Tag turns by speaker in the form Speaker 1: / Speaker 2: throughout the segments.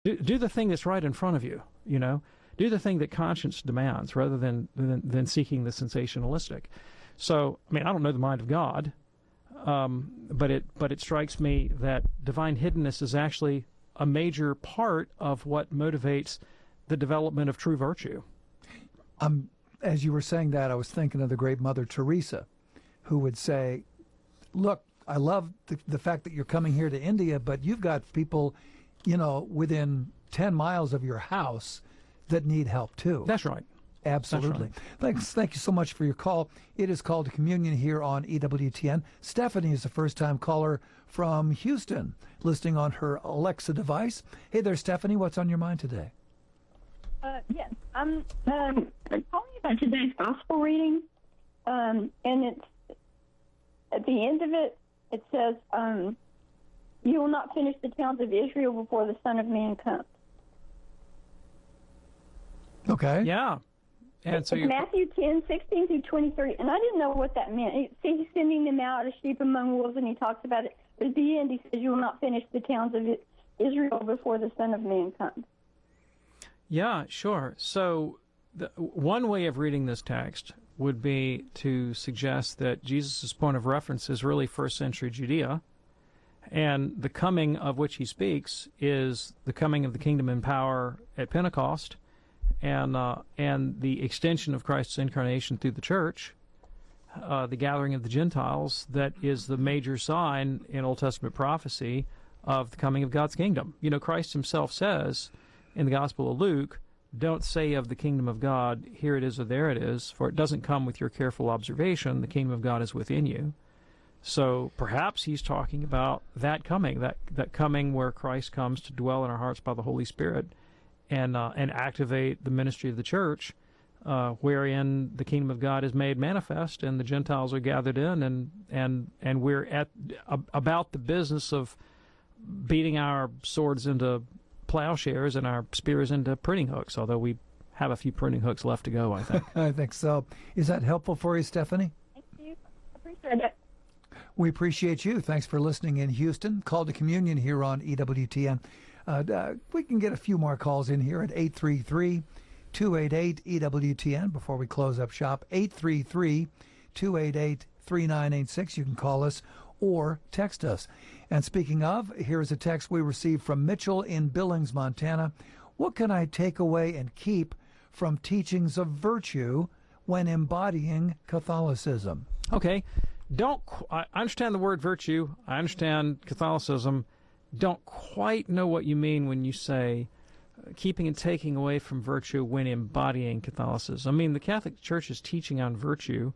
Speaker 1: Do the thing that's right in front of you, you know. Do the thing that conscience demands rather than seeking the sensationalistic. So, I mean, I don't know the mind of God, but it strikes me that divine hiddenness is actually a major part of what motivates the development of true virtue.
Speaker 2: As you were saying that, I was thinking of the great Mother Teresa, who would say, look, I love the fact that you're coming here to India, but you've got people, you know, within 10 miles of your house that need help too.
Speaker 1: That's right.
Speaker 2: Absolutely.
Speaker 1: That's right.
Speaker 2: Thank you so much for your call. It is Call to Communion here on EWTN. Stephanie is a first-time caller from Houston, listening on her Alexa device. Hey there, Stephanie. What's on your mind today?
Speaker 3: Yes. I'm calling about today's gospel reading, and it's at the end of it. It says, "You will not finish the towns of Israel before the Son of Man comes."
Speaker 2: Okay.
Speaker 1: Yeah. And so
Speaker 3: Matthew 10:16 through 23, and I didn't know what that meant. He's sending them out as sheep among wolves, and he talks about it. But at the end, he says, "You will not finish the towns of Israel before the Son of Man comes."
Speaker 1: Yeah, sure. So one way of reading this text would be to suggest that Jesus' point of reference is really first century Judea, and the coming of which he speaks is the coming of the kingdom in power at Pentecost, and the extension of Christ's incarnation through the church, the gathering of the Gentiles, that is the major sign in Old Testament prophecy of the coming of God's kingdom. You know, Christ himself says in the Gospel of Luke, "Don't say of the kingdom of God, here it is or there it is, for it doesn't come with your careful observation. The kingdom of God is within you." So perhaps he's talking about that coming, that coming where Christ comes to dwell in our hearts by the Holy Spirit and activate the ministry of the church, wherein the kingdom of God is made manifest and the Gentiles are gathered in, and we're at about the business of beating our swords into plowshares and our spears into pruning hooks, although we have a few pruning hooks left to go, I think.
Speaker 2: I think so. Is that helpful for you, Stephanie?
Speaker 3: Thank you. Appreciate it.
Speaker 2: We appreciate you. Thanks for listening in Houston. Call to Communion here on EWTN. We can get a few more calls in here at 833-288-EWTN before we close up shop. 833-288-3986. You can call us or text us. And speaking of, here's a text we received from Mitchell in Billings, Montana. What can I take away and keep from teachings of virtue when embodying Catholicism?
Speaker 1: Okay. I understand the word virtue. I understand Catholicism. Don't quite know what you mean when you say keeping and taking away from virtue when embodying Catholicism. I mean, the Catholic Church is teaching on virtue.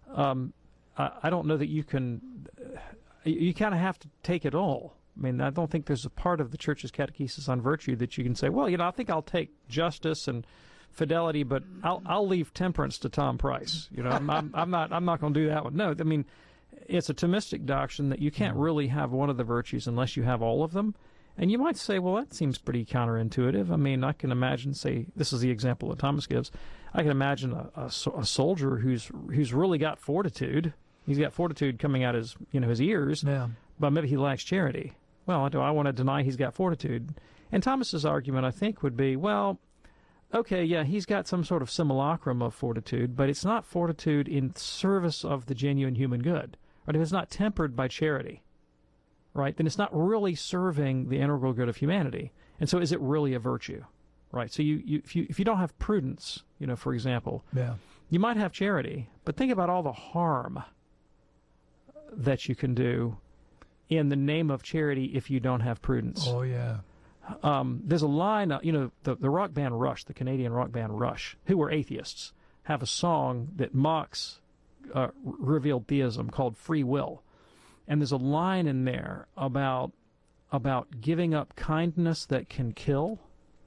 Speaker 1: I don't know that you can. You kind of have to take it all. I mean, I don't think there's a part of the Church's catechesis on virtue that you can say, well, you know, I think I'll take justice and fidelity, but I'll leave temperance to Tom Price. You know, I'm not going to do that one. No, I mean, it's a Thomistic doctrine that you can't really have one of the virtues unless you have all of them. And you might say, well, that seems pretty counterintuitive. I mean, I can imagine, say, this is the example that Thomas gives. I can imagine a soldier who's really got fortitude. He's got fortitude coming out his ears,
Speaker 2: yeah,
Speaker 1: but maybe he lacks charity. Well, do I want to deny he's got fortitude? And Thomas's argument, I think, would be, well, okay, yeah, he's got some sort of simulacrum of fortitude, but it's not fortitude in service of the genuine human good. Right? If it's not tempered by charity, right, then it's not really serving the integral good of humanity. And so is it really a virtue? Right? So if you don't have prudence, you know, for example,
Speaker 2: yeah,
Speaker 1: you might have charity, but think about all the harm that you can do in the name of charity if you don't have prudence.
Speaker 2: Oh, yeah.
Speaker 1: There's a line, you know, the rock band Rush, the Canadian rock band Rush, who were atheists, have a song that mocks revealed theism called Free Will. And there's a line in there about giving up kindness that can kill.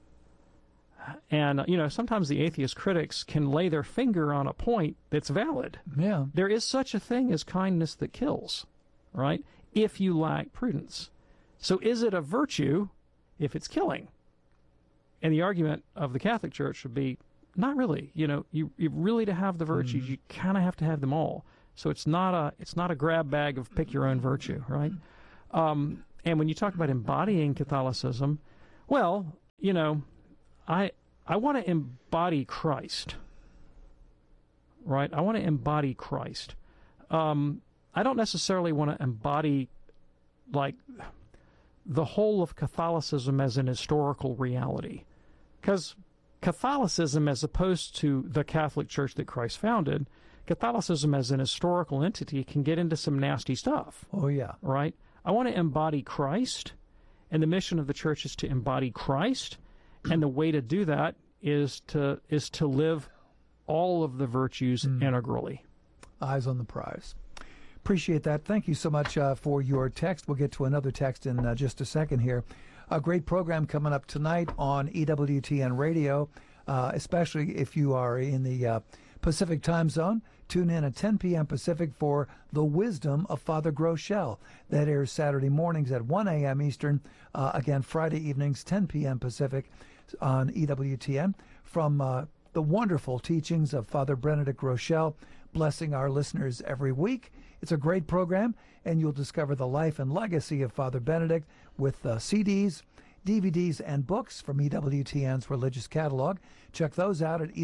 Speaker 1: And, you know, sometimes the atheist critics can lay their finger on a point that's valid.
Speaker 2: Yeah.
Speaker 1: There is such a thing as kindness that kills, right, if you lack prudence. So is it a virtue if it's killing? And the argument of the Catholic Church would be, not really. You know, you really, to have the virtues, you kind of have to have them all. So it's not a grab bag of pick your own virtue, right? And when you talk about embodying Catholicism, well, I want to embody Christ, right? I want to embody Christ. I don't necessarily want to embody, like, the whole of Catholicism as an historical reality. Because Catholicism, as opposed to the Catholic Church that Christ founded, Catholicism as an historical entity can get into some nasty stuff.
Speaker 2: Oh, yeah.
Speaker 1: Right? I want to embody Christ, and the mission of the church is to embody Christ, and the way to do that is to live all of the virtues integrally.
Speaker 2: Eyes on the prize. Appreciate that. Thank you so much for your text. We'll get to another text in just a second here. A great program coming up tonight on EWTN Radio, especially if you are in the Pacific time zone. Tune in at 10 p.m. Pacific for The Wisdom of Father Groeschel. That airs Saturday mornings at 1 a.m. Eastern. Again, Friday evenings, 10 p.m. Pacific on EWTN. From the wonderful teachings of Father Benedict Groeschel, blessing our listeners every week. It's a great program, and you'll discover the life and legacy of Father Benedict with CDs, DVDs, and books from EWTN's religious catalog. Check those out at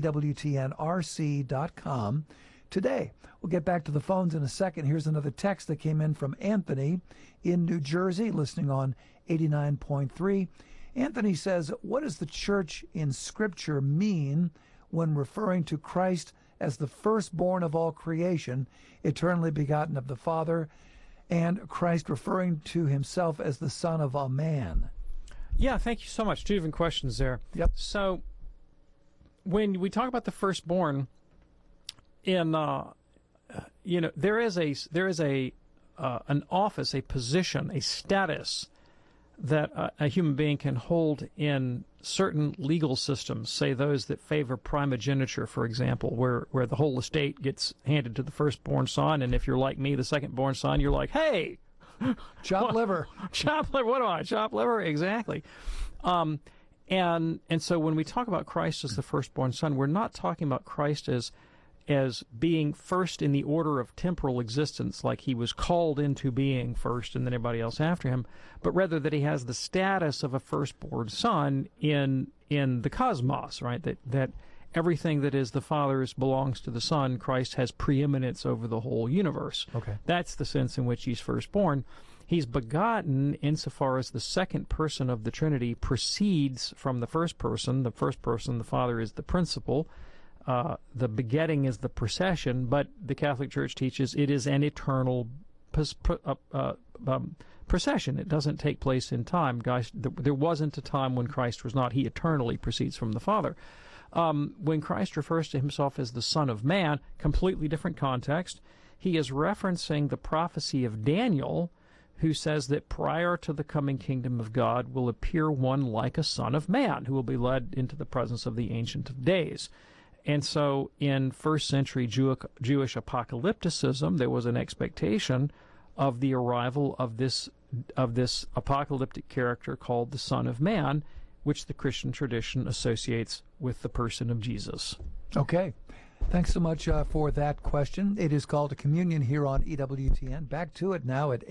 Speaker 2: EWTNRC.com today. We'll get back to the phones in a second. Here's another text that came in from Anthony in New Jersey, listening on 89.3. Anthony says, what does the church in Scripture mean when referring to Christ as the firstborn of all creation, eternally begotten of the Father, and Christ referring to himself as the Son of a Man?
Speaker 1: Yeah, thank you so much. Two different questions there.
Speaker 2: Yep.
Speaker 1: So when we talk about the firstborn, in there is an office, a position, a status that a human being can hold in certain legal systems, say those that favor primogeniture, for example, where the whole estate gets handed to the firstborn son, and if you're like me, the secondborn son, you're like, hey,
Speaker 2: chop liver.
Speaker 1: Chop liver, what am I, chop liver? Exactly. And so when we talk about Christ as the firstborn son, we're not talking about Christ as being first in the order of temporal existence, like he was called into being first and then everybody else after him, but rather that he has the status of a firstborn son in the cosmos, right? That everything that is the Father's belongs to the Son. Christ has preeminence over the whole universe. Okay. That's the sense in which he's firstborn. He's begotten insofar as the second person of the Trinity proceeds from the first person. The first person, the Father, is the principle. The begetting is the procession, but the Catholic Church teaches it is an eternal procession. It doesn't take place in time. Guys, there wasn't a time when Christ was not. He eternally proceeds from the Father. When Christ refers to himself as the Son of Man, completely different context. He is referencing the prophecy of Daniel, who says that prior to the coming kingdom of God will appear one like a Son of Man, who will be led into the presence of the Ancient of Days. And so in first century Jewish apocalypticism, there was an expectation of the arrival of this apocalyptic character called the Son of Man, which the Christian tradition associates with the person of Jesus. Okay.
Speaker 2: Thanks so much for that question. It is called a communion here on EWTN. Back to it now at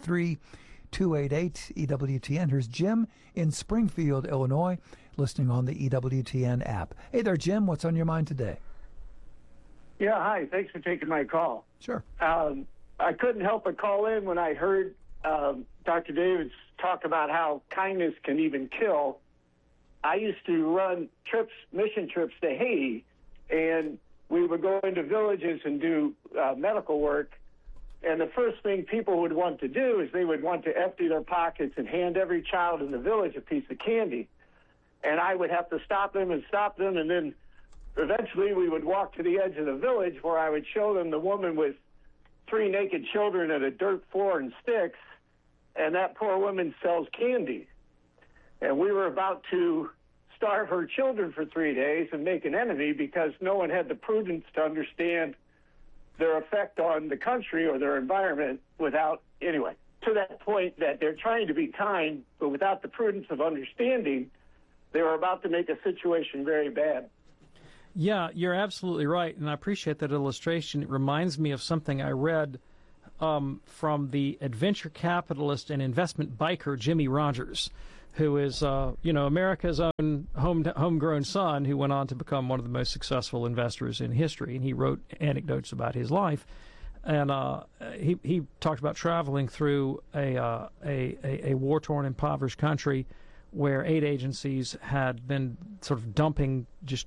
Speaker 2: 833-288-EWTN. Here's Jim in Springfield, Illinois, listening on the EWTN app. Hey there, Jim. What's on your mind today?
Speaker 4: Yeah, hi. Thanks for taking my call.
Speaker 2: Sure.
Speaker 4: I couldn't help but call in when I heard Dr. Davis talk about how kindness can even kill. I used to run mission trips to Haiti, and we would go into villages and do medical work. And the first thing people would want to do is they would want to empty their pockets and hand every child in the village a piece of candy. And I would have to stop them, and then eventually we would walk to the edge of the village where I would show them the woman with 3 naked children at a dirt floor and sticks, and that poor woman sells candy. And we were about to starve her children for 3 days and make an enemy because no one had the prudence to understand their effect on the country or their environment anyway, to that point that they're trying to be kind, but without the prudence of understanding, they were about to make a situation very bad.
Speaker 1: Yeah, you're absolutely right, and I appreciate that illustration. It reminds me of something I read from the adventure capitalist and investment biker Jimmy Rogers, who is, America's own homegrown son, who went on to become one of the most successful investors in history. And he wrote anecdotes about his life. And he talked about traveling through a war-torn, impoverished country where aid agencies had been sort of dumping just,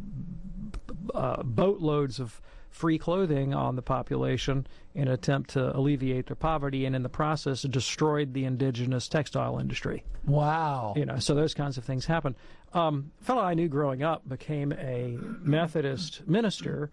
Speaker 1: boatloads of free clothing on the population in an attempt to alleviate their poverty, and in the process destroyed the indigenous textile industry.
Speaker 2: Wow.
Speaker 1: So those kinds of things happen. A fellow I knew growing up became a Methodist minister,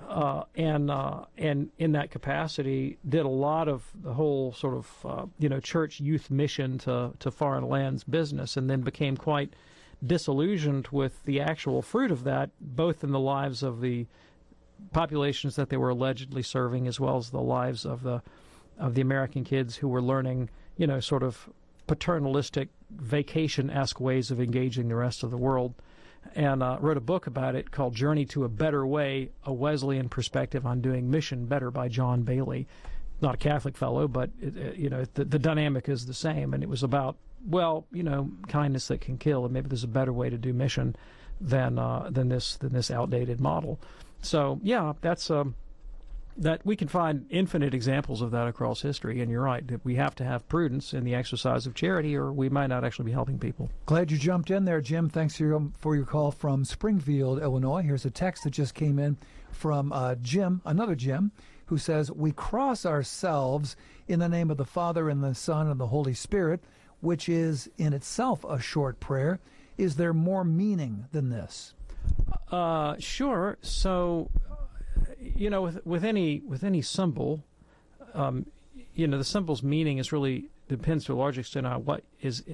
Speaker 1: and in that capacity did a lot of the whole sort of church youth mission to foreign lands business, and then became quite disillusioned with the actual fruit of that, both in the lives of the populations that they were allegedly serving, as well as the lives of the American kids who were learning, sort of paternalistic, vacation-esque ways of engaging the rest of the world, and wrote a book about it called Journey to a Better Way, A Wesleyan Perspective on Doing Mission Better by John Bailey. Not a Catholic fellow, but, the dynamic is the same, and it was about, kindness that can kill, and maybe there's a better way to do mission than this outdated model. So, yeah, that's that we can find infinite examples of that across history, and you're right, that we have to have prudence in the exercise of charity, or we might not actually be helping people.
Speaker 2: Glad you jumped in there, Jim. Thanks for your call from Springfield, Illinois. Here's a text that just came in from Jim, another Jim, who says, "We cross ourselves in the name of the Father and the Son and the Holy Spirit, which is in itself a short prayer. Is there more meaning than this?"
Speaker 1: Sure. So, with any symbol, the symbol's meaning is really depends to a large extent on what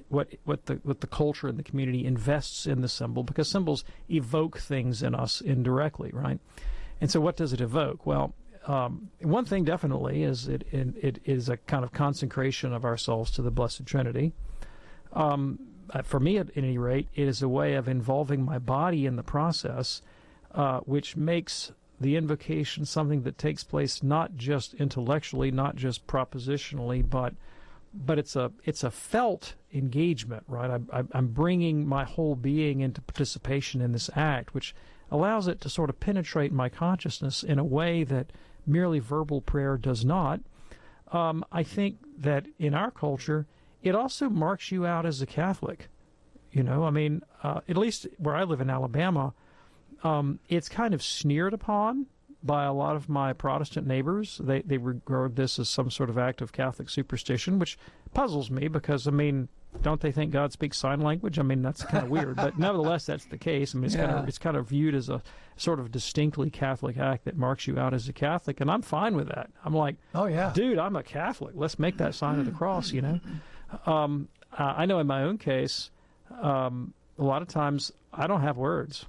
Speaker 1: the culture and the community invests in the symbol, because symbols evoke things in us indirectly, right? And so, what does it evoke? Well, one thing definitely is it is a kind of consecration of ourselves to the Blessed Trinity. For me, at any rate, it is a way of involving my body in the process, which makes the invocation something that takes place not just intellectually, not just propositionally, but it's a felt engagement, right? I'm bringing my whole being into participation in this act, which allows it to sort of penetrate my consciousness in a way that merely verbal prayer does not. I think that in our culture, it also marks you out as a Catholic. At least where I live in Alabama, it's kind of sneered upon by a lot of my Protestant neighbors. They regard this as some sort of act of Catholic superstition, which puzzles me because, don't they think God speaks sign language? That's kind of weird. But nevertheless, that's the case. It's kind of viewed as a sort of distinctly Catholic act that marks you out as a Catholic, and I'm fine with that. I'm like, oh yeah, dude, I'm a Catholic. Let's make that sign of the cross, I know in my own case, a lot of times I don't have words.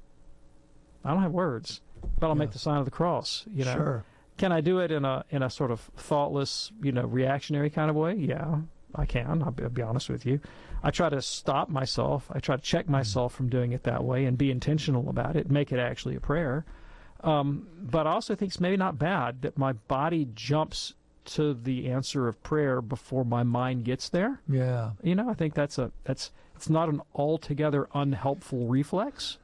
Speaker 1: But I'll make the sign of the cross,
Speaker 2: Sure.
Speaker 1: Can I do it in a sort of thoughtless, reactionary kind of way? Yeah, I can. I'll be honest with you. I try to stop myself. I try to check myself from doing it that way and be intentional about it, make it actually a prayer. But I also think it's maybe not bad that my body jumps to the answer of prayer before my mind gets there.
Speaker 2: Yeah.
Speaker 1: I think it's not an altogether unhelpful reflex.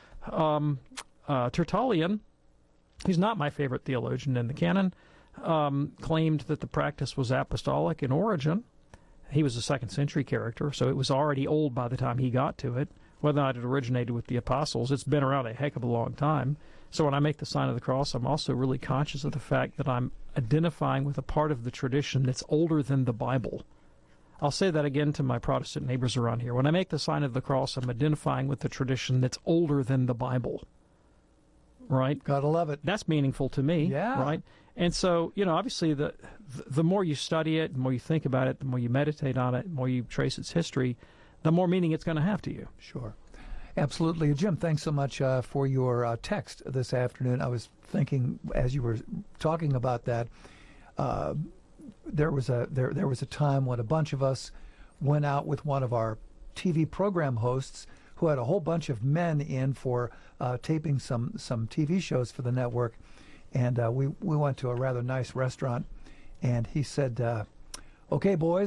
Speaker 1: Tertullian, who's not my favorite theologian in the canon, claimed that the practice was apostolic in origin. He was a 2nd century character, so it was already old by the time he got to it. Whether or not it originated with the apostles, it's been around a heck of a long time. So when I make the sign of the cross, I'm also really conscious of the fact that I'm identifying with a part of the tradition that's older than the Bible. I'll say that again to my Protestant neighbors around here. When I make the sign of the cross, I'm identifying with the tradition that's older than the Bible. Right?
Speaker 2: Gotta love it.
Speaker 1: That's meaningful to me.
Speaker 2: Yeah.
Speaker 1: Right? And so, obviously the more you study it, the more you think about it, the more you meditate on it, the more you trace its history, the more meaning it's going to have to you.
Speaker 2: Sure. Absolutely. Jim, thanks so much for your text this afternoon. I was thinking as you were talking about that, there was a time when a bunch of us went out with one of our TV program hosts who had a whole bunch of men in for taping some TV shows for the network. And we went to a rather nice restaurant, and he said, "Okay, boys,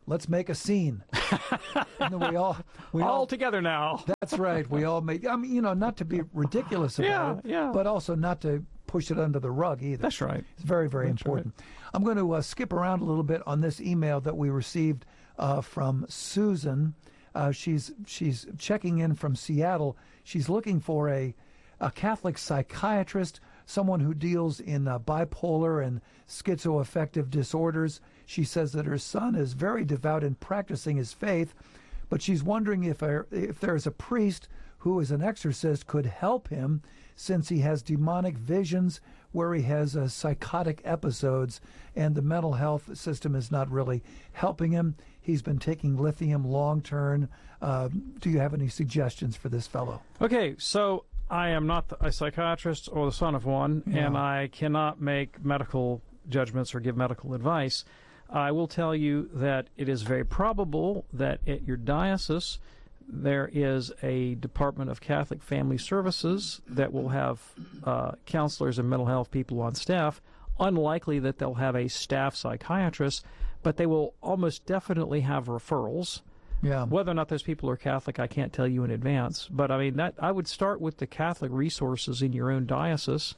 Speaker 2: let's make a scene. And then we
Speaker 1: all together now.
Speaker 2: That's right. We all make, not to be ridiculous about it, but also not to push it under the rug either.
Speaker 1: That's right.
Speaker 2: It's very, very important.
Speaker 1: Right.
Speaker 2: I'm going to skip around a little bit on this email that we received from Susan. She's checking in from Seattle. She's looking for a Catholic psychiatrist, someone who deals in bipolar and schizoaffective disorders. She says that her son is very devout in practicing his faith, but she's wondering if there is a priest who is an exorcist could help him, since he has demonic visions where he has psychotic episodes, and the mental health system is not really helping him. He's been taking lithium long-term. Do you have any suggestions for this fellow?
Speaker 1: Okay, so I am not a psychiatrist or the son of one, and I cannot make medical judgments or give medical advice. I will tell you that it is very probable that at your diocese there is a Department of Catholic Family Services that will have counselors and mental health people on staff. Unlikely that they'll have a staff psychiatrist, but they will almost definitely have referrals.
Speaker 2: Yeah.
Speaker 1: Whether or not those people are Catholic, I can't tell you in advance. But I mean, I would start with the Catholic resources in your own diocese.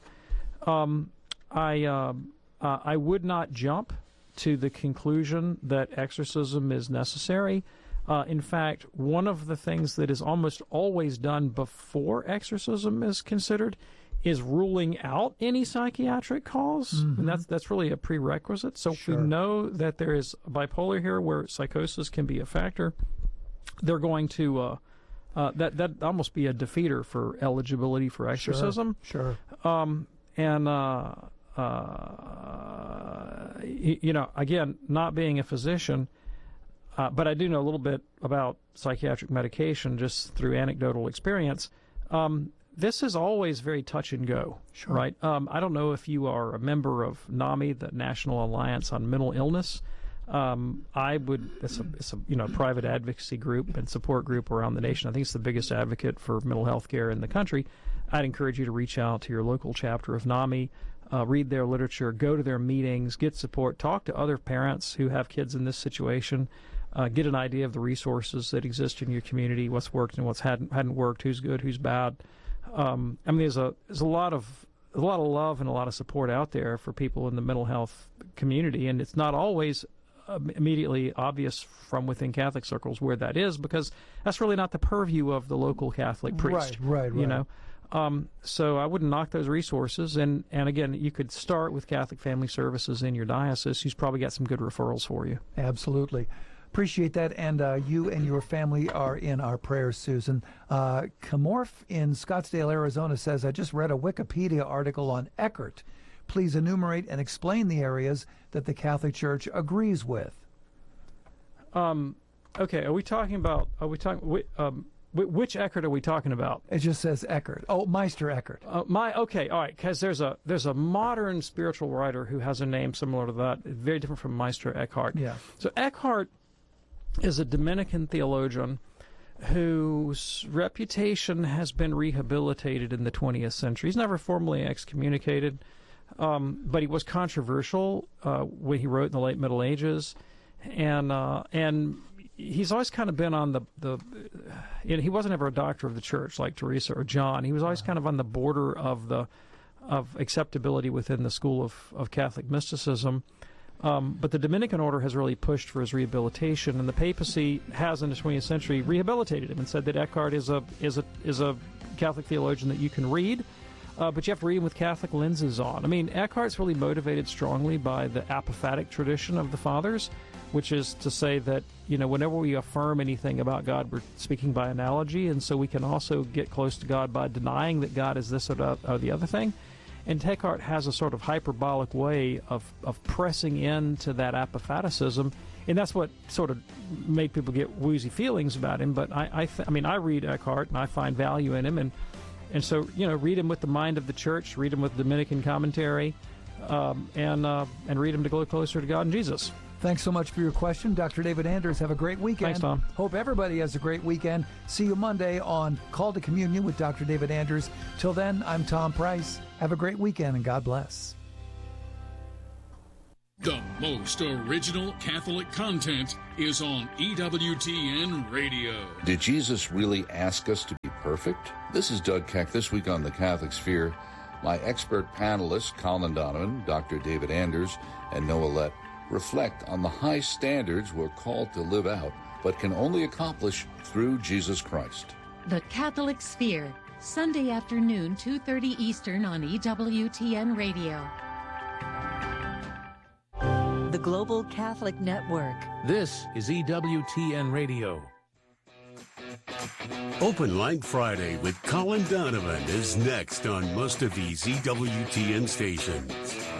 Speaker 1: I would not jump to the conclusion that exorcism is necessary. In fact, one of the things that is almost always done before exorcism is considered is ruling out any psychiatric cause, and that's really a prerequisite. So if we know that there is bipolar here where psychosis can be a factor, they're going to that almost be a defeater for eligibility for exorcism.
Speaker 2: Sure.
Speaker 1: Again, not being a physician, but I do know a little bit about psychiatric medication just through anecdotal experience. This is always very touch and go, right? I don't know if you are a member of NAMI, the National Alliance on Mental Illness. It's a private advocacy group and support group around the nation. I think it's the biggest advocate for mental health care in the country. I'd encourage you to reach out to your local chapter of NAMI, read their literature, go to their meetings, get support, talk to other parents who have kids in this situation, get an idea of the resources that exist in your community, what's worked and what's hadn't worked, who's good, who's bad. There's a lot of love and a lot of support out there for people in the mental health community, and it's not always immediately obvious from within Catholic circles where that is, because that's really not the purview of the local Catholic priest.
Speaker 2: Right.
Speaker 1: You know, so I wouldn't knock those resources, and again, you could start with Catholic Family Services in your diocese, who's probably got some good referrals for you.
Speaker 2: Absolutely. Appreciate that, and you and your family are in our prayers, Susan. Camorf in Scottsdale, Arizona says, I just read a Wikipedia article on Eckhart. Please enumerate and explain the areas that the Catholic Church agrees with.
Speaker 1: Okay, which Eckhart are we talking about?
Speaker 2: It just says Eckhart. Oh, Meister Eckhart.
Speaker 1: All right, because there's a modern spiritual writer who has a name similar to that, very different from Meister Eckhart.
Speaker 2: Yeah.
Speaker 1: So Eckhart is a Dominican theologian whose reputation has been rehabilitated in the 20th century. He's never formally excommunicated, but he was controversial when he wrote in the late Middle Ages, and he's always kind of been on he wasn't ever a doctor of the church like Teresa or John. He was always kind of on the border of acceptability within the school of Catholic mysticism. But the Dominican order has really pushed for his rehabilitation, and the papacy has in the 20th century rehabilitated him and said that Eckhart is a Catholic theologian that you can read, but you have to read him with Catholic lenses on. I mean, Eckhart's really motivated strongly by the apophatic tradition of the Fathers, which is to say that, whenever we affirm anything about God, we're speaking by analogy, and so we can also get close to God by denying that God is this or the other thing. And Eckhart has a sort of hyperbolic way of pressing into that apophaticism, and that's what sort of made people get woozy feelings about him. But I read Eckhart, and I find value in him, and so read him with the mind of the Church, read him with Dominican commentary, and read him to go closer to God and Jesus.
Speaker 2: Thanks so much for your question, Dr. David Anders. Have a great weekend.
Speaker 1: Thanks, Tom.
Speaker 2: Hope everybody has a great weekend. See you Monday on Call to Communion with Dr. David Anders. Till then, I'm Tom Price. Have a great weekend, and God bless.
Speaker 5: The most original Catholic content is on EWTN Radio.
Speaker 6: Did Jesus really ask us to be perfect? This is Doug Keck. This week on The Catholic Sphere, my expert panelists, Colin Donovan, Dr. David Anders, and Noah Lett, reflect on the high standards we're called to live out, but can only accomplish through Jesus Christ.
Speaker 7: The Catholic Sphere, Sunday afternoon, 2:30 Eastern on EWTN Radio.
Speaker 8: The Global Catholic Network.
Speaker 9: This is EWTN Radio.
Speaker 10: Open Line Friday with Colin Donovan is next on most of these EWTN stations.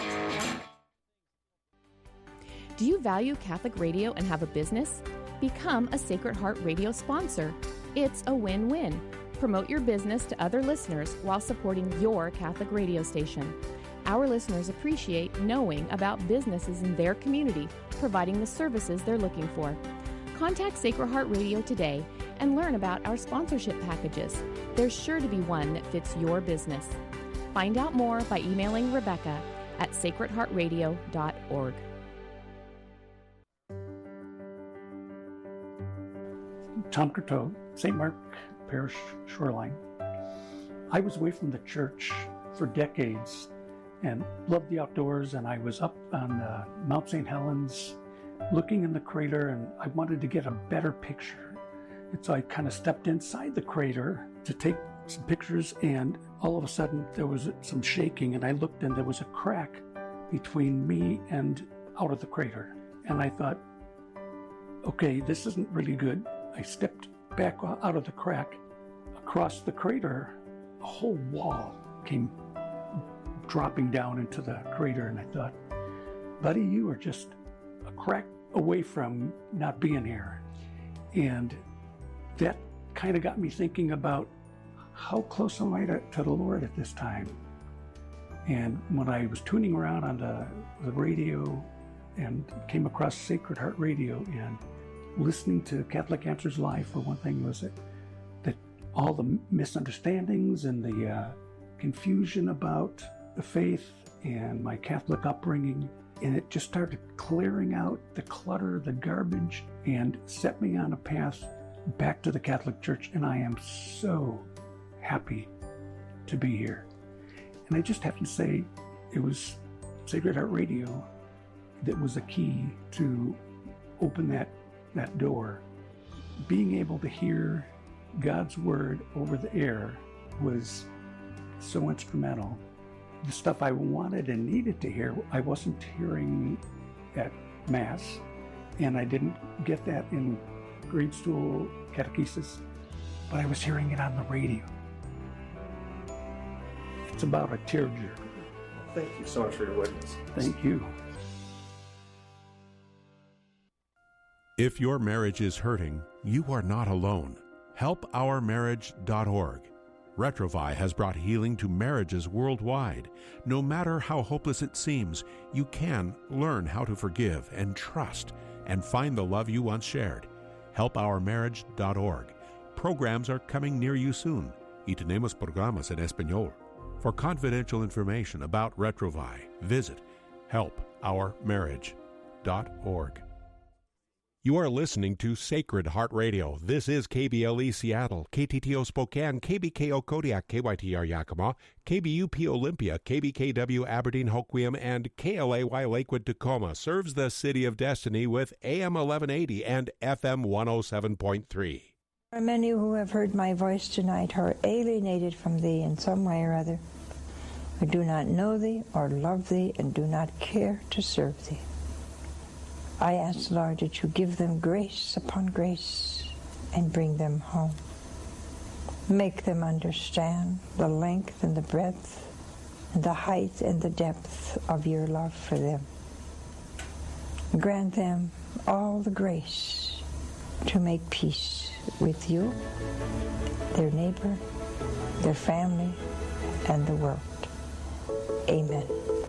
Speaker 11: Do you value Catholic radio and have a business? Become a Sacred Heart Radio sponsor. It's a win-win. Promote your business to other listeners while supporting your Catholic radio station. Our listeners appreciate knowing about businesses in their community providing the services they're looking for. Contact Sacred Heart Radio today and learn about our sponsorship packages. There's sure to be one that fits your business. Find out more by emailing Rebecca at sacredheartradio.org.
Speaker 12: Tom Courteau, St. Mark Parish, Shoreline. I was away from the church for decades and loved the outdoors, and I was up on Mount St. Helens looking in the crater, and I wanted to get a better picture. And so I kind of stepped inside the crater to take some pictures, and all of a sudden there was some shaking, and I looked and there was a crack between me and out of the crater. And I thought, okay, this isn't really good. I stepped back out of the crack. Across the crater, a whole wall came dropping down into the crater, and I thought, buddy, you are just a crack away from not being here. And that kind of got me thinking about how close am I to the Lord at this time. And when I was tuning around on the radio and came across Sacred Heart Radio and listening to Catholic Answers Live, for one thing, was that all the misunderstandings and the confusion about the faith and my Catholic upbringing, and it just started clearing out the clutter, the garbage, and set me on a path back to the Catholic Church, and I am so happy to be here. And I just have to say, it was Sacred Heart Radio that was a key to open that door. Being able to hear God's Word over the air was so instrumental. The stuff I wanted and needed to hear, I wasn't hearing at Mass, and I didn't get that in grade school catechesis, but I was hearing it on the radio. It's about a tearjerker.
Speaker 13: Thank you so much for your witness.
Speaker 12: Thank you.
Speaker 14: If your marriage is hurting, you are not alone. HelpOurMarriage.org. Retrovai has brought healing to marriages worldwide. No matter how hopeless it seems, you can learn how to forgive and trust and find the love you once shared. HelpOurMarriage.org. Programs are coming near you soon. Y tenemos programas en español. For confidential information about Retrovai, visit HelpOurMarriage.org. You are listening to Sacred Heart Radio. This is KBLE Seattle, KTTO Spokane, KBKO Kodiak, KYTR Yakima, KBUP Olympia, KBKW Aberdeen Hoquiam, and KLAY Lakewood Tacoma serves the City of Destiny with AM 1180 and FM 107.3.
Speaker 15: There are many who have heard my voice tonight who are alienated from thee in some way or other, who do not know thee or love thee and do not care to serve thee. I ask, Lord, that you give them grace upon grace and bring them home. Make them understand the length and the breadth and the height and the depth of your love for them. Grant them all the grace to make peace with you, their neighbor, their family, and the world. Amen.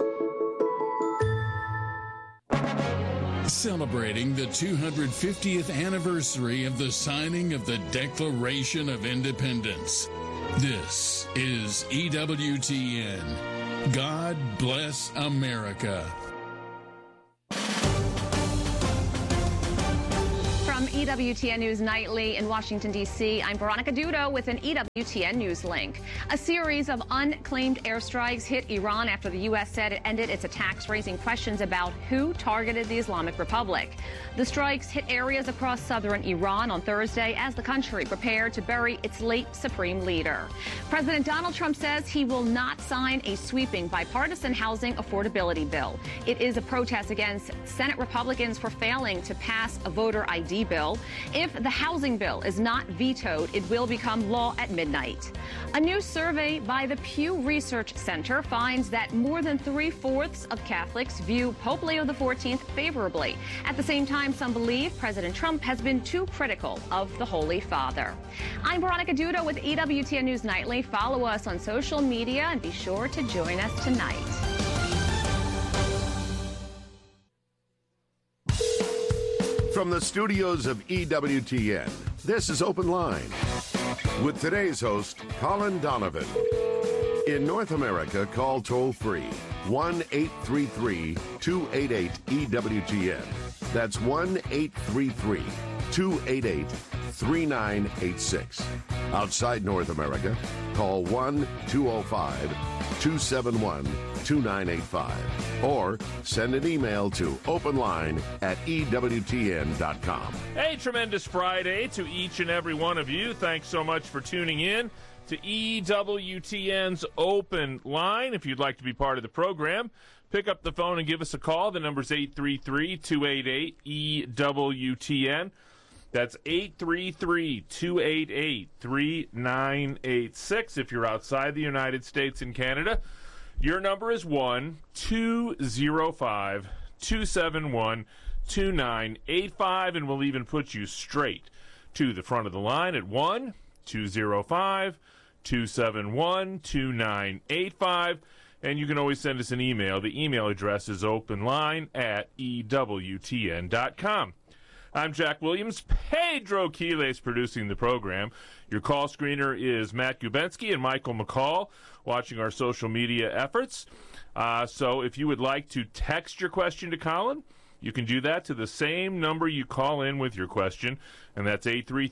Speaker 5: Celebrating the 250th anniversary of the signing of the Declaration of Independence. This is EWTN. God bless America.
Speaker 16: EWTN News Nightly in Washington, D.C. I'm Veronica Dudo with an EWTN News link. A series of unclaimed airstrikes hit Iran after the U.S. said it ended its attacks, raising questions about who targeted the Islamic Republic. The strikes hit areas across southern Iran on Thursday as the country prepared to bury its late supreme leader. President Donald Trump says he will not sign a sweeping bipartisan housing affordability bill. It is a protest against Senate Republicans for failing to pass a voter ID bill. If the housing bill is not vetoed, it will become law at midnight. A new survey by the Pew Research Center finds that more than 3/4 of Catholics view Pope Leo XIV favorably. At the same time, some believe President Trump has been too critical of the Holy Father. I'm Veronica Dudo with EWTN News Nightly. Follow us on social media and be sure to join us tonight.
Speaker 10: From the studios of EWTN, this is Open Line with today's host, Colin Donovan. In North America, call toll-free 1-833-288-EWTN. That's 1-833-288-3986. Outside North America, call 1-205-271-2985 or send an email to openline@ewtn.com.
Speaker 17: Hey, tremendous Friday to each and every one of you. Thanks so much for tuning in to EWTN's Open Line. If you'd like to be part of the program, pick up the phone and give us a call. The number's 833-288-EWTN. That's 833-288-3986. If you're outside the United States and Canada, your number is 1-205-271-2985, and we'll even put you straight to the front of the line at 1-205-271-2985. And you can always send us an email. The email address is openline@ewtn.com. I'm Jack Williams. Pedro Quiles producing the program. Your call screener is Matt Gubensky and Michael McCall watching our social media efforts. So if you would like to text your question to Colin, you can do that to the same number you call in with your question, and that's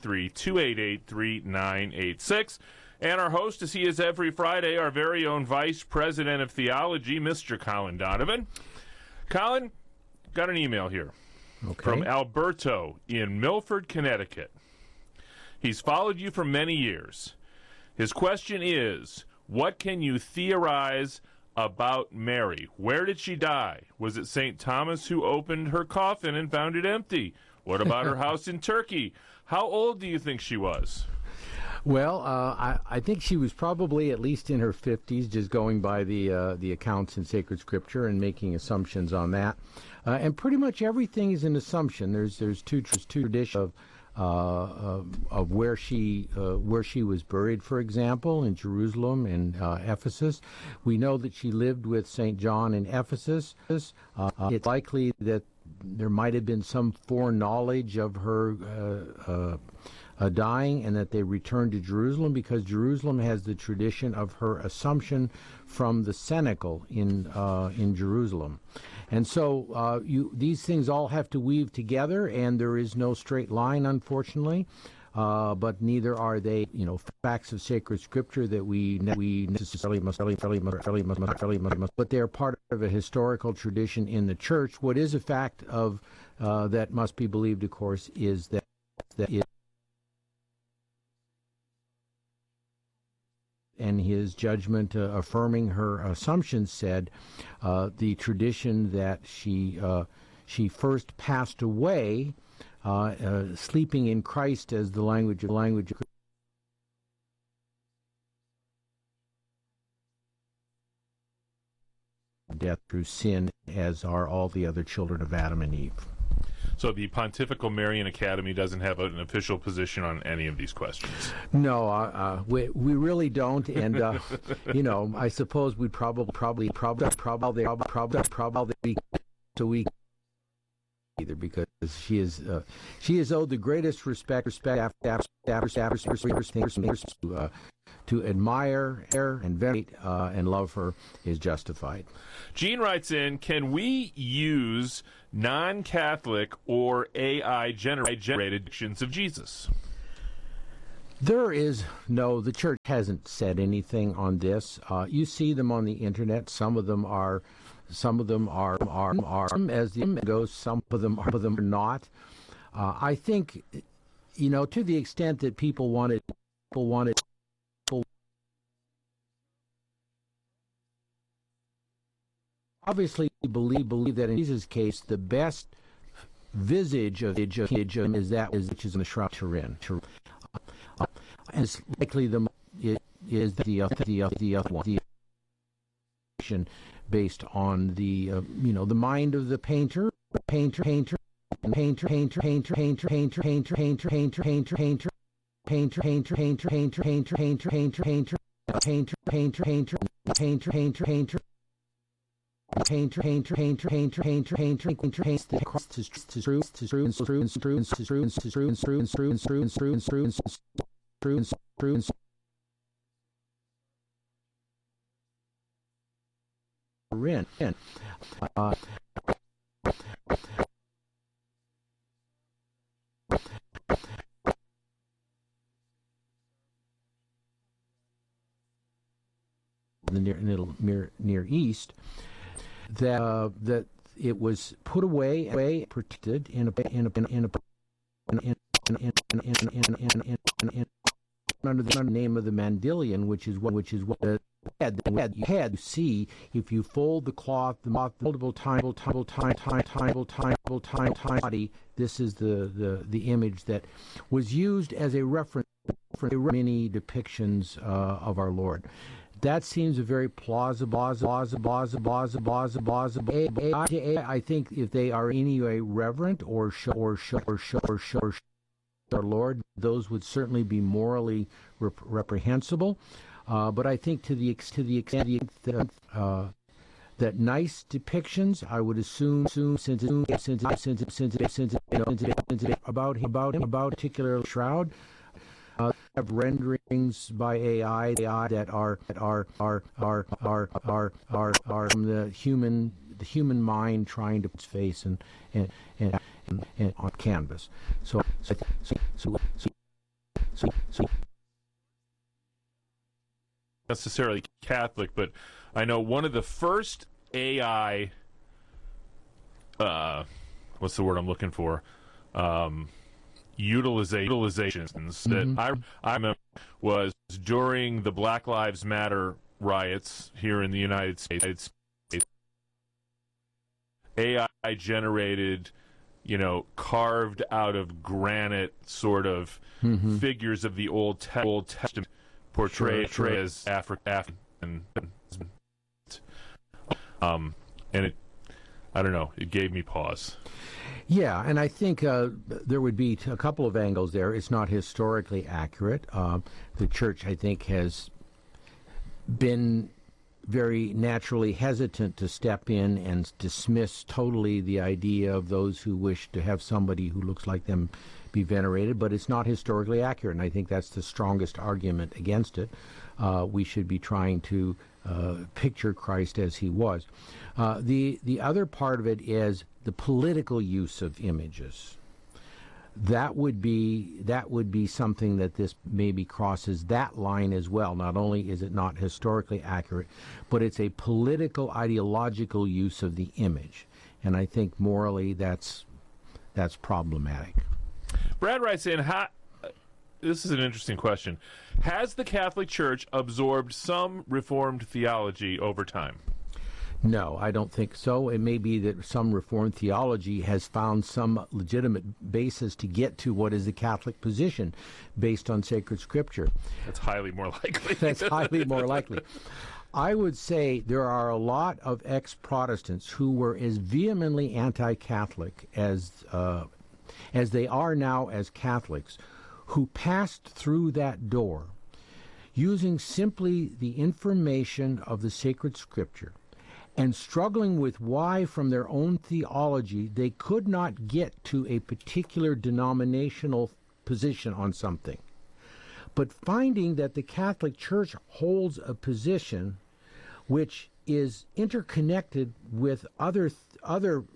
Speaker 17: 833-288-3986. And our host, as he is every Friday, our very own Vice President of Theology, Mr. Colin Donovan. Colin, got an email here.
Speaker 18: Okay.
Speaker 17: From Alberto in Milford, Connecticut. He's followed you for many years. His question is, what can you theorize about Mary? Where did she die? Was it St. Thomas who opened her coffin and found it empty? What about her house in Turkey? How old do you think she was?
Speaker 18: Well, I think she was probably at least in her 50s, just going by the accounts in sacred scripture and making assumptions on that. And pretty much everything is an assumption. There's two traditions of where she was buried, for example, in Jerusalem and Ephesus. We know that she lived with St. John in Ephesus. It's likely that there might have been some foreknowledge of her dying, and that they returned to Jerusalem, because Jerusalem has the tradition of her Assumption from the cenacle in Jerusalem. And so these things all have to weave together, and there is no straight line, unfortunately. But neither are they, facts of sacred scripture that we necessarily must. But they are part of a historical tradition in the church. What is a fact of that must be believed, of course, is that and his judgment affirming her assumptions said the tradition that she first passed away sleeping in Christ, as the language of death through sin, as are all the other children of Adam and Eve.
Speaker 17: So the Pontifical Marian Academy doesn't have an official position on any of these questions?
Speaker 18: No, we really don't, and I suppose we'd probably either, because she is owed the greatest respect to admire her and venerate and love her is justified.
Speaker 17: Gene writes in, can we use non-Catholic or AI-generated depictions of Jesus?
Speaker 18: The church hasn't said anything on this. You see them on the internet. Some of them are as the goes. Some of them are not. I think, to the extent that people wanted, obviously believe that in Jesus' case, the best visage of him is that which is in the Shroud of Turin. As likely the based on the the mind of the painter the Near East, that it was put away, protected under the name of the Mandylion, which is what you had to see if you fold the cloth multiple times, body. This is the image that was used as a reference for many depictions of our Lord. That seems a very plausible. I think if they are anyway reverent or show our Lord, those would certainly be morally reprehensible. But I think to the extent that nice depictions, I would assume since about a particular shroud. Have renderings by AI that are from the human mind trying to put its face and on canvas. So
Speaker 17: necessarily Catholic, but I know one of the first AI, what's the word I'm looking for? Utilizations that I remember was during the Black Lives Matter riots here in the United States. AI generated, carved out of granite sort of figures of the Old Testament portrayed as African. And it, I don't know, it gave me pause.
Speaker 18: Yeah, and I think there would be a couple of angles there. It's not historically accurate. The church, I think, has been very naturally hesitant to step in and dismiss totally the idea of those who wish to have somebody who looks like them be venerated, but it's not historically accurate, and I think that's the strongest argument against it. We should be trying to picture Christ as he was. The other part of it is the political use of images. That would be something that this maybe crosses that line as well. Not only is it not historically accurate, but it's a political, ideological use of the image, and I think morally that's problematic.
Speaker 17: Brad writes in, this is an interesting question. Has the Catholic Church absorbed some Reformed theology over time?
Speaker 18: No, I don't think so. It may be that some Reformed theology has found some legitimate basis to get to what is the Catholic position based on sacred Scripture.
Speaker 17: That's highly more likely.
Speaker 18: That's highly more likely. I would say there are a lot of ex-Protestants who were as vehemently anti-Catholic as they are now as Catholics, who passed through that door using simply the information of the sacred Scripture and struggling with why, from their own theology, they could not get to a particular denominational position on something. But finding that the Catholic Church holds a position which is interconnected with other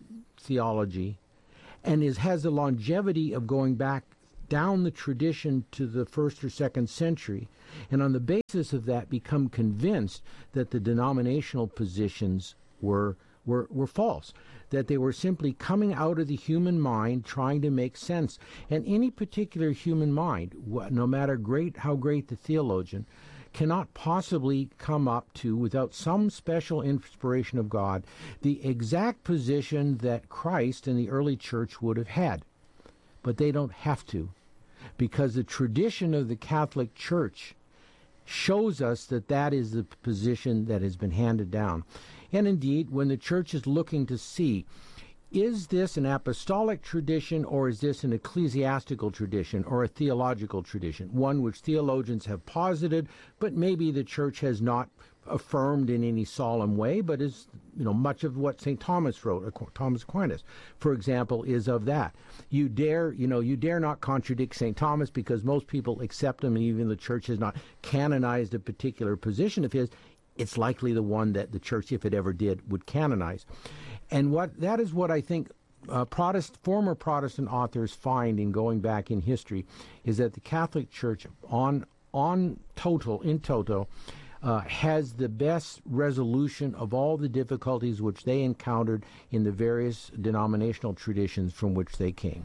Speaker 18: theology and has the longevity of going back down the tradition to the 1st or 2nd century, and on the basis of that become convinced that the denominational positions were false, that they were simply coming out of the human mind trying to make sense. And any particular human mind, no matter how great the theologian, cannot possibly come up to, without some special inspiration of God, the exact position that Christ and the early church would have had. But they don't have to, because the tradition of the Catholic Church shows us that that is the position that has been handed down. And indeed, when the Church is looking to see, is this an apostolic tradition, or is this an ecclesiastical tradition, or a theological tradition, one which theologians have posited, but maybe the Church has not affirmed in any solemn way, but is, much of what St. Thomas wrote, or Thomas Aquinas, for example, is of that. You dare not contradict St. Thomas, because most people accept him, and even the Church has not canonized a particular position of his. It's likely the one that the Church, if it ever did, would canonize. And that is what I think former Protestant authors find in going back in history, is that the Catholic Church, in toto, has the best resolution of all the difficulties which they encountered in the various denominational traditions from which they came.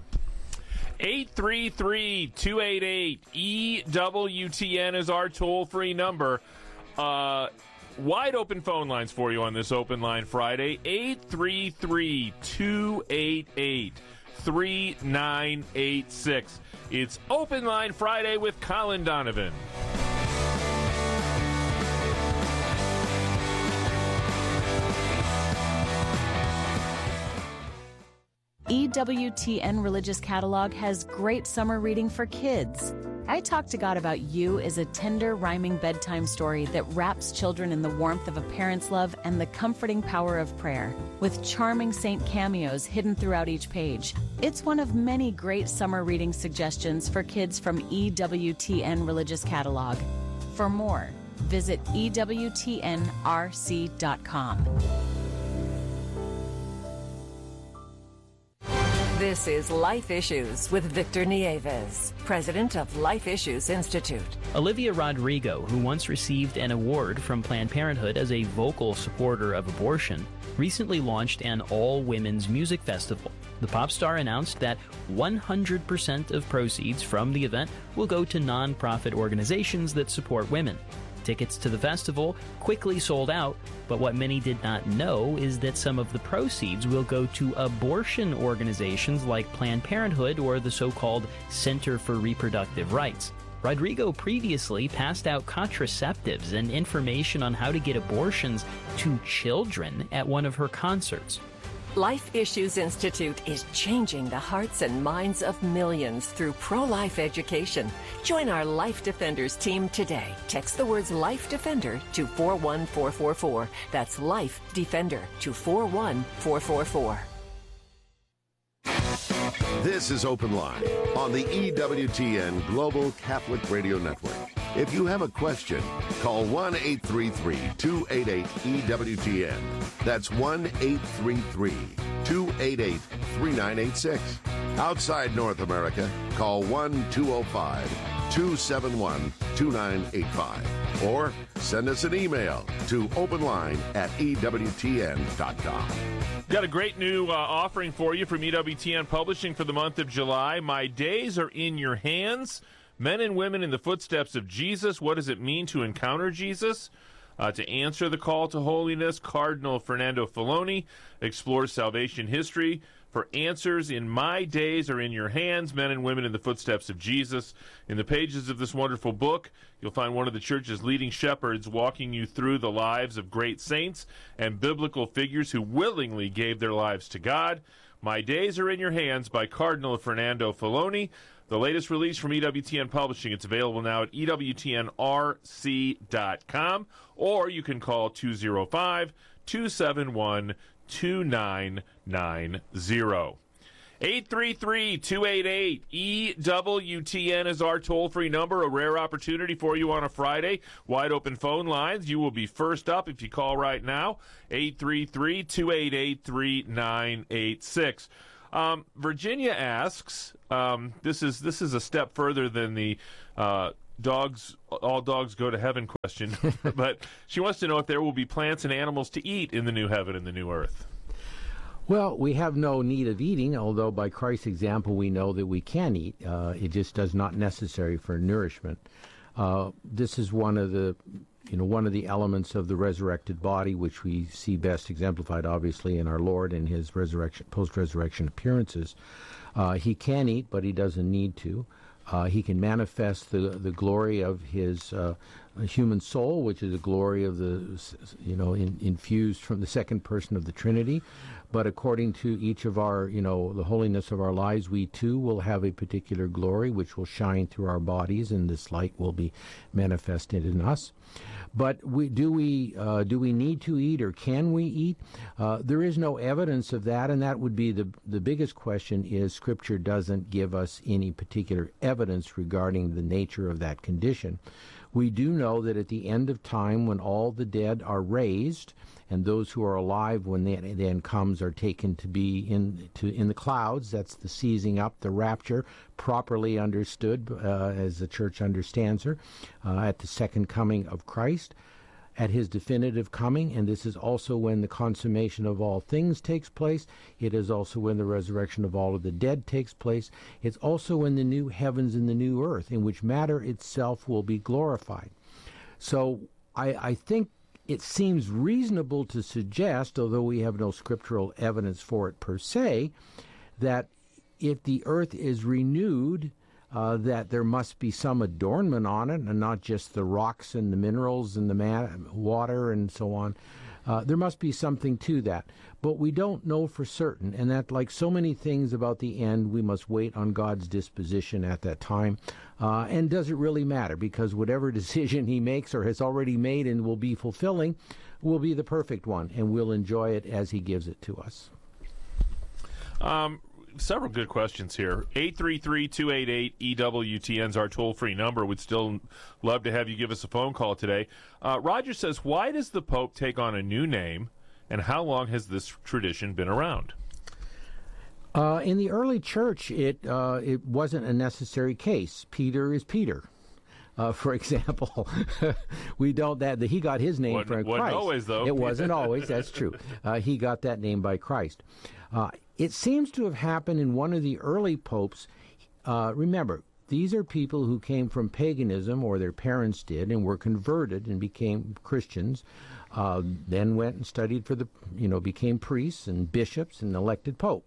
Speaker 17: 833-288-EWTN is our toll-free number. Wide open phone lines for you on this Open Line Friday. 833-288-3986. It's Open Line Friday with Colin Donovan.
Speaker 19: EWTN Religious Catalog has great summer reading for kids. I Talk to God About You is a tender, rhyming bedtime story that wraps children in the warmth of a parent's love and the comforting power of prayer, with charming saint cameos hidden throughout each page. It's one of many great summer reading suggestions for kids from EWTN Religious Catalog. For more, visit EWTNRC.com.
Speaker 20: This is Life Issues with Victor Nieves, president of Life Issues Institute.
Speaker 21: Olivia Rodrigo, who once received an award from Planned Parenthood as a vocal supporter of abortion, recently launched an all-women's music festival. The pop star announced that 100% of proceeds from the event will go to non-profit organizations that support women. Tickets to the festival quickly sold out, but what many did not know is that some of the proceeds will go to abortion organizations like Planned Parenthood or the so-called Center for Reproductive Rights. Rodrigo previously passed out contraceptives and information on how to get abortions to children at one of her concerts.
Speaker 20: Life Issues Institute is changing the hearts and minds of millions through pro-life education. Join our Life Defenders team today. Text the words Life Defender to 41444. That's Life Defender to 41444.
Speaker 10: This is Open Line on the EWTN Global Catholic Radio Network. If you have a question, call 1-833-288-EWTN. That's 1-833-288-3986. Outside North America, call 1-205-271-2985. Or send us an email to openline@EWTN.com.
Speaker 17: Got a great new offering for you from EWTN Publishing for the month of July. My Days Are in Your Hands. Men and Women in the Footsteps of Jesus. What does it mean to encounter Jesus? To answer the call to holiness, Cardinal Fernando Filoni explores salvation history. For answers in My Days Are in Your Hands, Men and Women in the Footsteps of Jesus. In the pages of this wonderful book, you'll find one of the Church's leading shepherds walking you through the lives of great saints and biblical figures who willingly gave their lives to God. My Days Are in Your Hands by Cardinal Fernando Filoni. The latest release from EWTN Publishing. It's available now at EWTNRC.com, or you can call 205-271-2990. 833-288-EWTN is our toll-free number, a rare opportunity for you on a Friday. Wide open phone lines. You will be first up if you call right now, 833-288-3986. Virginia asks, this is a step further than the all dogs go to heaven question, but she wants to know if there will be plants and animals to eat in the new heaven and the new earth.
Speaker 18: Well, we have no need of eating, although by Christ's example we know that we can eat. It just does not necessary for nourishment. This is one of the elements of the resurrected body, which we see best exemplified, obviously, in our Lord and his post-resurrection appearances. He can eat, but he doesn't need to. He can manifest the glory of his human soul, which is the glory of infused from the second person of the Trinity. But according to each of our, the holiness of our lives, we too will have a particular glory which will shine through our bodies, and this light will be manifested in us. But do we need to eat, or can we eat? There is no evidence of that, and that would be the biggest question. Is Scripture doesn't give us any particular evidence regarding the nature of that condition. We do know that at the end of time, when all the dead are raised, and those who are alive when the end comes are taken to be in the clouds, that's the seizing up, the rapture, properly understood as the church understands her, at the second coming of Christ, at his definitive coming. And this is also when the consummation of all things takes place. It is also when the resurrection of all of the dead takes place. It's also when the new heavens and the new earth, in which matter itself will be glorified. So I think it seems reasonable to suggest, although we have no scriptural evidence for it per se, that if the earth is renewed, that there must be some adornment on it, and not just the rocks and the minerals and the water and so on. There must be something to that. But we don't know for certain, and that, like so many things about the end, we must wait on God's disposition at that time. And does it really matter? Because whatever decision he makes or has already made and will be fulfilling will be the perfect one, and we'll enjoy it as he gives it to us.
Speaker 17: Several good questions here. 833-288-EWTN is our toll-free number. We'd still love to have you give us a phone call today. Roger says, why does the Pope take on a new name, and how long has this tradition been around?
Speaker 18: In the early church, it wasn't a necessary case. Peter is Peter. For example, he got his name from Christ.
Speaker 17: Wasn't always, though.
Speaker 18: It wasn't always, that's true. He got that name by Christ. It seems to have happened in one of the early popes. Remember, these are people who came from paganism, or their parents did, and were converted and became Christians, then went and studied became priests and bishops and elected pope.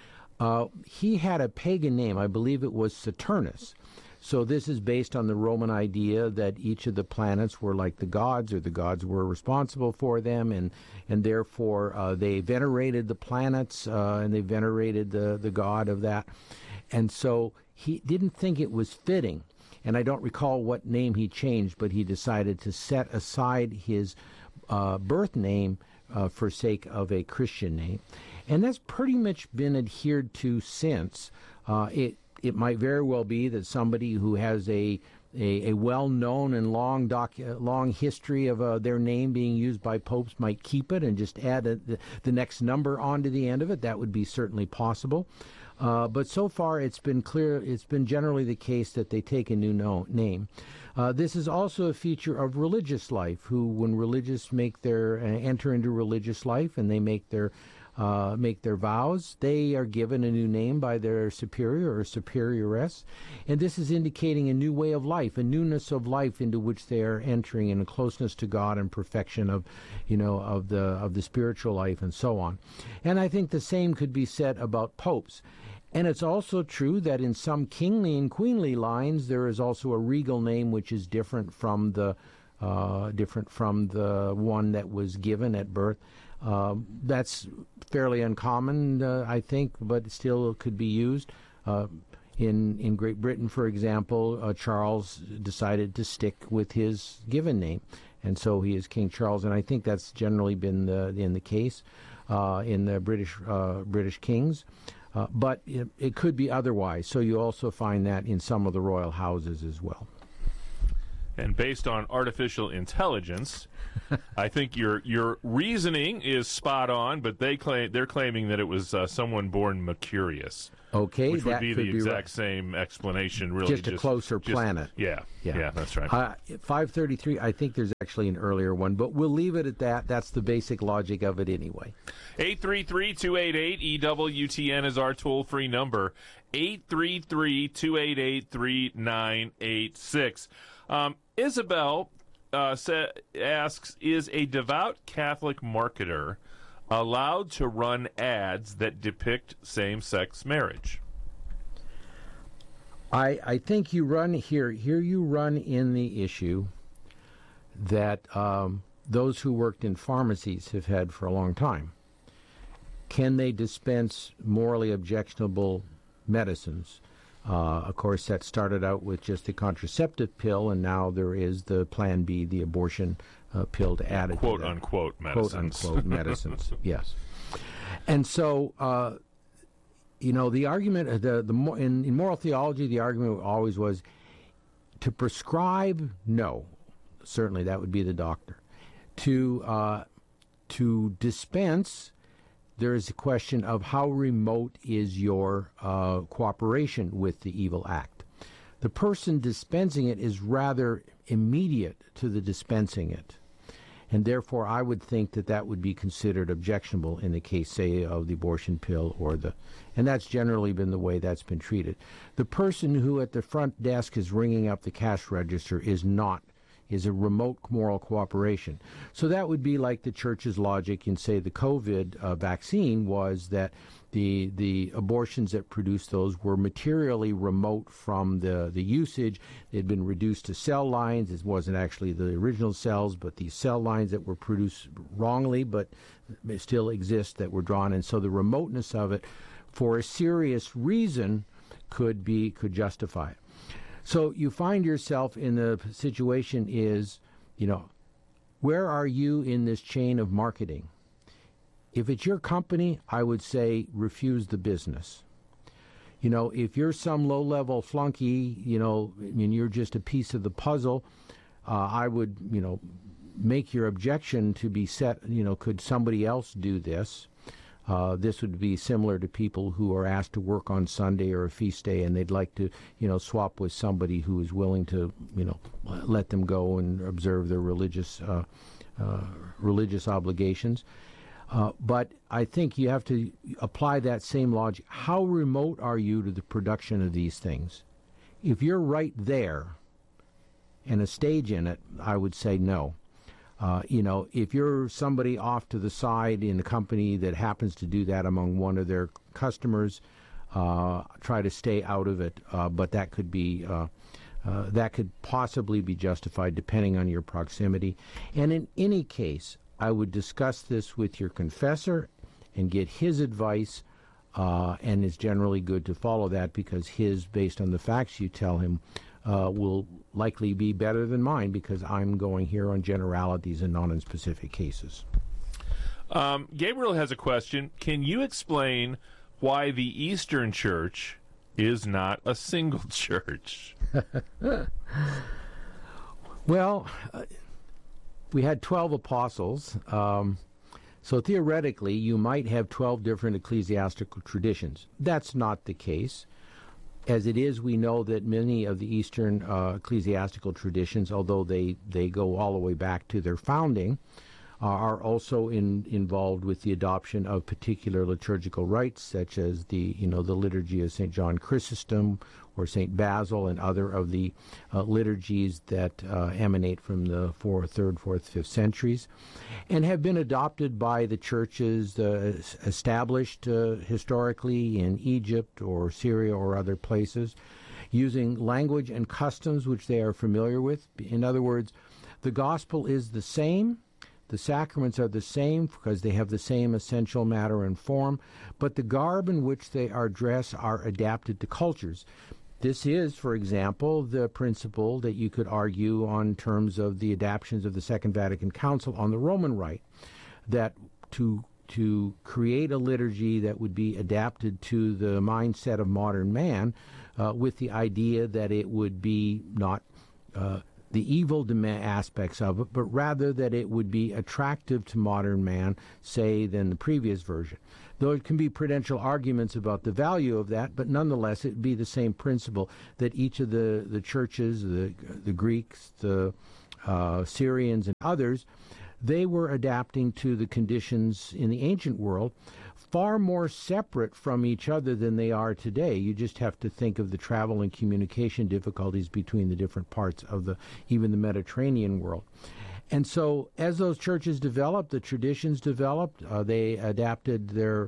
Speaker 18: He had a pagan name. I believe it was Saturnus. So this is based on the Roman idea that each of the planets were like the gods, or the gods were responsible for them, and therefore they venerated the planets, and they venerated the god of that. And so he didn't think it was fitting, and I don't recall what name he changed, but he decided to set aside his birth name for sake of a Christian name. And that's pretty much been adhered to since. It might very well be that somebody who has a well-known and long history of their name being used by popes might keep it and just add the next number onto the end of it. That would be certainly possible. But so far it's been clear, it's been generally the case that they take a new name. This is also a feature of religious life, who, when religious enter into religious life and they make their vows, they are given a new name by their superior or superioress, and this is indicating a new way of life, a newness of life into which they are entering, in a closeness to God and perfection of the spiritual life and so on. And I think the same could be said about popes. And it's also true that in some kingly and queenly lines there is also a regal name which is different from the one that was given at birth. That's fairly uncommon, I think, but still could be used. In Great Britain, for example, Charles decided to stick with his given name, and so he is King Charles. And I think that's generally been in the case in the British kings. But it could be otherwise. So you also find that in some of the royal houses as well.
Speaker 17: And based on artificial intelligence, I think your reasoning is spot on. But they're claiming that it was someone born Mercurius.
Speaker 18: Okay,
Speaker 17: which would
Speaker 18: that
Speaker 17: be
Speaker 18: could
Speaker 17: the
Speaker 18: be
Speaker 17: exact
Speaker 18: right.
Speaker 17: same explanation, really.
Speaker 18: Just a closer planet.
Speaker 17: Yeah, that's right.
Speaker 18: 533, I think there's actually an earlier one, but we'll leave it at that. That's the basic logic of it anyway.
Speaker 17: 833-288-EWTN is our toll-free number. 833-288-3986. Isabel asks, is a devout Catholic marketer allowed to run ads that depict same-sex marriage?
Speaker 18: I think you run here you run in the issue that those who worked in pharmacies have had for a long time. Can they dispense morally objectionable medicines? Of course, that started out with just a contraceptive pill, and now there is the Plan B, the abortion pill to add it.
Speaker 17: Quote-unquote medicines.
Speaker 18: Quote-unquote medicines, yes. And so, the argument, in moral theology, the argument always was to prescribe, no. Certainly, that would be the doctor. To dispense, there is a question of how remote is your cooperation with the evil act. The person dispensing it is rather immediate to the dispensing it. And therefore, I would think that would be considered objectionable in the case, say, of the abortion pill and that's generally been the way that's been treated. The person who at the front desk is ringing up the cash register is a remote moral cooperation. So that would be like the church's logic in, say, the COVID vaccine was that the abortions that produced those were materially remote from the usage. They'd been reduced to cell lines. It wasn't actually the original cells, but these cell lines that were produced wrongly, but still exist, that were drawn. And so the remoteness of it, for a serious reason, could justify it. So you find yourself in the situation is, where are you in this chain of marketing? If it's your company, I would say refuse the business. If you're some low-level flunky, and you're just a piece of the puzzle, I would, make your objection to be set, could somebody else do this? This would be similar to people who are asked to work on Sunday or a feast day, and they'd like to, swap with somebody who is willing to, let them go and observe their religious obligations. But I think you have to apply that same logic. How remote are you to the production of these things? If you're right there and a stage in it, I would say no. If you're somebody off to the side in a company that happens to do that among one of their customers, try to stay out of it. But that could be that could possibly be justified depending on your proximity. And in any case, I would discuss this with your confessor and get his advice. And it's generally good to follow that because his, based on the facts you tell him, will likely be better than mine because I'm going here on generalities and not on specific cases.
Speaker 17: Gabriel has a question. Can you explain why the Eastern Church is not a single church?
Speaker 18: Well, we had 12 apostles. So theoretically, you might have 12 different ecclesiastical traditions. That's not the case. As it is, we know that many of the Eastern ecclesiastical traditions, although they go all the way back to their founding, are also involved with the adoption of particular liturgical rites, such as the liturgy of St. John Chrysostom or St. Basil and other of the liturgies that emanate from the 3rd, 4th, 5th centuries, and have been adopted by the churches established historically in Egypt or Syria or other places, using language and customs which they are familiar with. In other words, the gospel is the same. The sacraments are the same because they have the same essential matter and form, but the garb in which they are dressed are adapted to cultures. This is, for example, the principle that you could argue on terms of the adaptations of the Second Vatican Council on the Roman Rite, that to create a liturgy that would be adapted to the mindset of modern man, with the idea that it would be not the evil aspects of it, but rather that it would be attractive to modern man, say, than the previous version. Though it can be prudential arguments about the value of that, but nonetheless it would be the same principle that each of the churches, the Greeks, the Syrians, and others, they were adapting to the conditions in the ancient world, far more separate from each other than they are today. You just have to think of the travel and communication difficulties between the different parts of even the Mediterranean world. And so as those churches developed, the traditions developed, they adapted their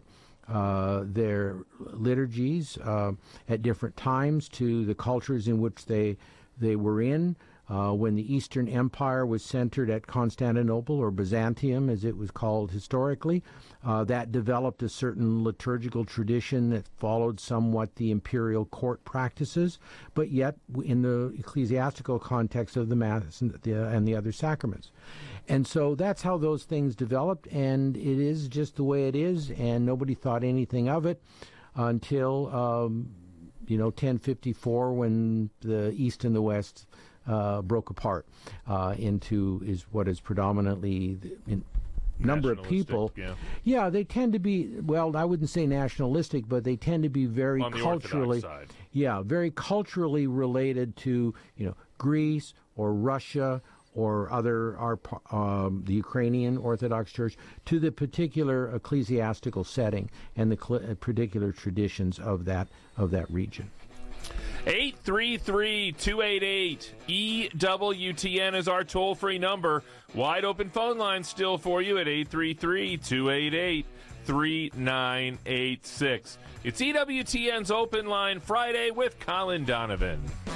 Speaker 18: liturgies at different times to the cultures in which they were in. When the Eastern Empire was centered at Constantinople, or Byzantium as it was called historically, that developed a certain liturgical tradition that followed somewhat the imperial court practices, but yet in the ecclesiastical context of the Mass and the other sacraments. And so that's how those things developed, and it is just the way it is, and nobody thought anything of it until 1054, when the East and the West broke apart into what is predominantly number of people. Yeah, they tend to be, well, I wouldn't say nationalistic, but they tend to be very culturally, very culturally related to Greece or Russia or the Ukrainian Orthodox Church, to the particular ecclesiastical setting and the particular traditions of that region.
Speaker 17: 833-288-EWTN is our toll-free number. Wide open phone line still for you at 833-288-3986. It's EWTN's Open Line Friday with Colin Donovan.